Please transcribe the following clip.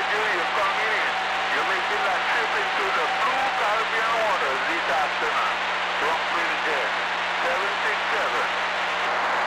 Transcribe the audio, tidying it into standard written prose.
you, you're coming in. You're making that trip into the blue Caribbean waters this afternoon.